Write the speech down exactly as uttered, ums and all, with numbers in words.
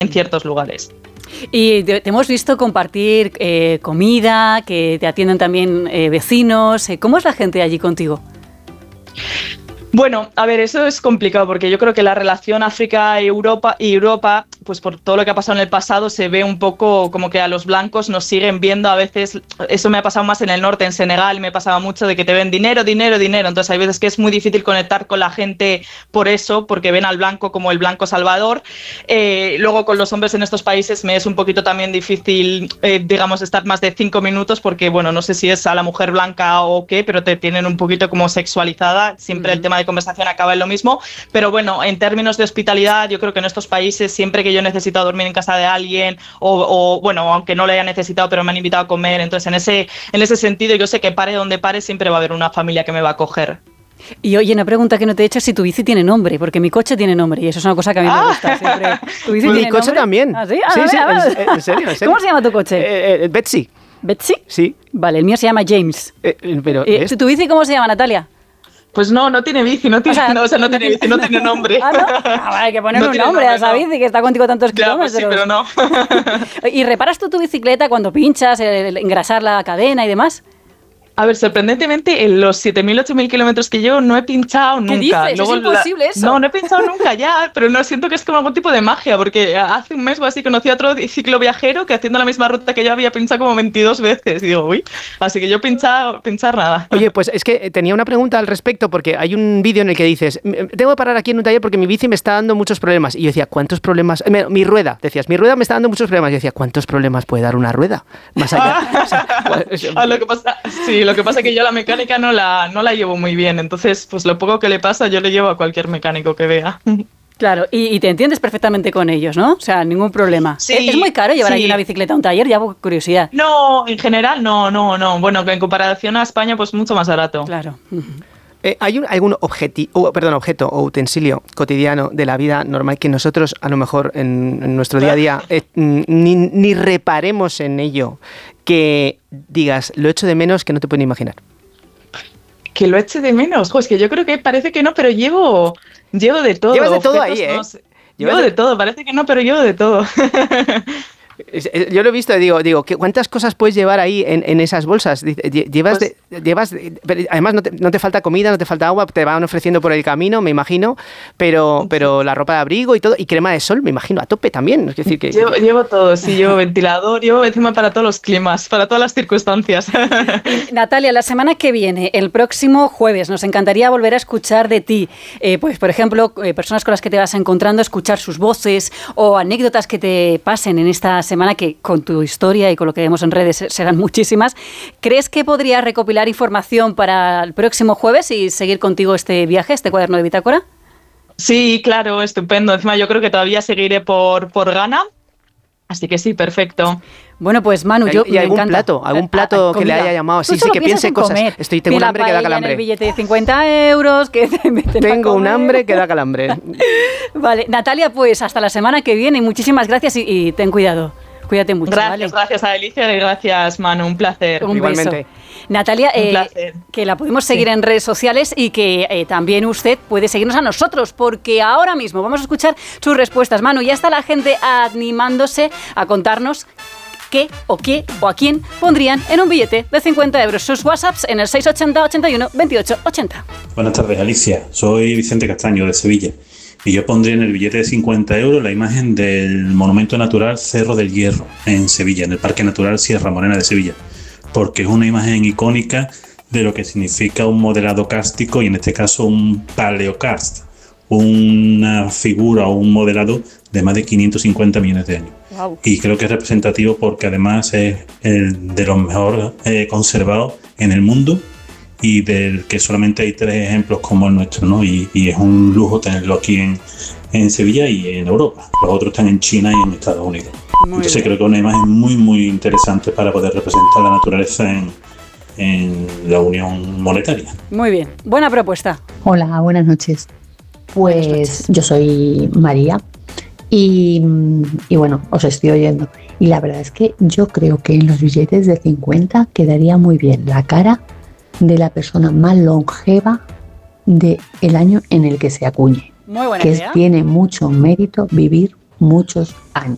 en ciertos lugares. Y te, te hemos visto compartir eh, comida, que te atienden también eh, vecinos. ¿Cómo es la gente allí contigo? Bueno, a ver, eso es complicado porque yo creo que la relación África-Europa y Europa, pues por todo lo que ha pasado en el pasado, se ve un poco como que a los blancos nos siguen viendo a veces. Eso me ha pasado más en el norte, en Senegal, me pasaba mucho de que te ven dinero, dinero, dinero. Entonces hay veces que es muy difícil conectar con la gente por eso, porque ven al blanco como el blanco salvador. Eh, luego con los hombres en estos países me es un poquito también difícil, eh, digamos, estar más de cinco minutos porque, bueno, no sé si es a la mujer blanca o qué, pero te tienen un poquito como sexualizada. Siempre mm. el tema de conversación acaba en lo mismo, pero bueno, en términos de hospitalidad, yo creo que en estos países, siempre que yo he necesitado dormir en casa de alguien o, o bueno, aunque no lo haya necesitado, pero me han invitado a comer, entonces en ese, en ese sentido yo sé que pare donde pare siempre va a haber una familia que me va a acoger. Y oye, una pregunta que no te he hecho es si tu bici tiene nombre, porque mi coche tiene nombre y eso es una cosa que a mí me gusta siempre. ¿Tu bici tiene mi coche nombre? También. ¿Ah, sí? Ah, sí, vale, sí, vale. En, en, serio, en serio. ¿Cómo se llama tu coche? Eh, eh, Betsy. ¿Betsy? Sí. Vale, el mío se llama James. Eh, pero eh, ¿Tu bici cómo se llama, Natalia? Pues no, no tiene bici, no tiene, o sea, no, o sea, no tiene bici, no tiene nombre. Ah, ¿no? Ah, vale, hay que ponerle no un nombre, nombre a esa no. bici que está contigo tantos ya, kilómetros. Pues sí, pero no. ¿Y reparas tú tu bicicleta cuando pinchas, el, el engrasar la cadena y demás? A ver, sorprendentemente, en los siete mil, ocho mil kilómetros que llevo no he pinchado nunca. ¿Qué dices? Luego, ¿Es imposible la... eso? No, no he pinchado nunca ya, pero no siento que es como algún tipo de magia, porque hace un mes o así conocí a otro cicloviajero que haciendo la misma ruta que yo había pinchado como veintidós veces. Y digo, uy, así que yo pinchar, pinchar nada. Oye, pues es que tenía una pregunta al respecto, porque hay un vídeo en el que dices, tengo que parar aquí en un taller porque mi bici me está dando muchos problemas. Y yo decía, ¿cuántos problemas? Mi rueda, decías, mi rueda me está dando muchos problemas. Y yo decía, ¿cuántos problemas puede dar una rueda? Más allá. O sea, ah, lo que pasa, sí, lo que pasa es que yo la mecánica no la, no la llevo muy bien, entonces pues lo poco que le pasa yo le llevo a cualquier mecánico que vea. Claro, y, y te entiendes perfectamente con ellos, ¿no? O sea, ningún problema. Sí, ¿Es, es muy caro llevar sí. aquí una bicicleta a un taller? Ya por curiosidad. No, en general no, no, no. Bueno, en comparación a España pues mucho más barato. Claro. Eh, ¿Hay un, algún objeti- oh, perdón, objeto o utensilio cotidiano de la vida normal que nosotros a lo mejor en, en nuestro día a día eh, ni, ni reparemos en ello, que digas, lo echo de menos, que no te pueden imaginar? Que lo eche de menos. Jo, es que yo creo que parece que no, pero llevo, llevo de todo. Llevas de todo objetos, ahí, ¿eh? No sé. Llevo de... de todo, parece que no, pero llevo de todo. Yo lo he visto y digo, digo, ¿cuántas cosas puedes llevar ahí en, en esas bolsas? Llevas, pues, de, llevas de, además no te, no te falta comida, no te falta agua, te van ofreciendo por el camino, me imagino, pero, pero la ropa de abrigo y todo, y crema de sol, me imagino, a tope también. Es decir, que, llevo, llevo todo, sí, llevo ventilador, llevo encima para todos los climas, para todas las circunstancias. Natalia, la semana que viene, el próximo jueves, nos encantaría volver a escuchar de ti. Eh, pues, por ejemplo, eh, personas con las que te vas encontrando, escuchar sus voces o anécdotas que te pasen en esta semana, que con tu historia y con lo que vemos en redes serán muchísimas. ¿Crees que podrías recopilar información para el próximo jueves y seguir contigo este viaje, este cuaderno de bitácora? Sí, claro, estupendo. Encima yo creo que todavía seguiré por, por Ghana. Así que sí, perfecto. Bueno, pues Manu, yo ¿Y me algún encanta. plato, algún plato a, a, que le haya llamado? Sí, sí, que piense cosas. Comer. Estoy, tengo un hambre que da calambre. En el billete de cincuenta euros. Que tengo un hambre que da calambre. Vale, Natalia, pues hasta la semana que viene. Muchísimas gracias y, y ten cuidado. Cuídate mucho. Gracias, ¿vale? gracias a Alicia y gracias, Manu. Un placer. Un Igualmente. Beso. Natalia, eh, que la podemos seguir sí. en redes sociales y que eh, también usted puede seguirnos a nosotros, porque ahora mismo vamos a escuchar sus respuestas. Manu, ya está la gente animándose a contarnos qué o qué o a quién pondrían en un billete de cincuenta euros. Sus WhatsApps en el seis ochenta, ochenta y uno, veintiocho, ochenta. Buenas tardes, Alicia. Soy Vicente Castaño, de Sevilla. Y yo pondría en el billete de cincuenta euros la imagen del monumento natural Cerro del Hierro, en Sevilla, en el Parque Natural Sierra Morena de Sevilla, porque es una imagen icónica de lo que significa un modelado kárstico, y en este caso un paleokarst, una figura o un modelado de más de quinientos cincuenta millones de años. Wow. Y creo que es representativo porque además es el de los mejor eh, conservados en el mundo, y del que solamente hay tres ejemplos como el nuestro, ¿no? Y, y es un lujo tenerlo aquí en, en Sevilla y en Europa. Los otros están en China y en Estados Unidos. Muy Entonces bien. Creo que es una imagen muy, muy interesante para poder representar la naturaleza en, en la unión monetaria. Muy bien, buena propuesta. Hola, buenas noches. Pues buenas noches. Yo soy María y, y bueno, os estoy oyendo. Y la verdad es que yo creo que en los billetes de cincuenta quedaría muy bien la cara de la persona más longeva del año en el que se acuñe. Muy buena que idea. Es, tiene mucho mérito vivir muchos años.